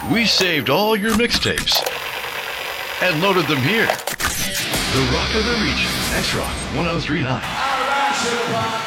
We saved all your mixtapes and loaded them here. The Rock of the Region, X-Rock 1039.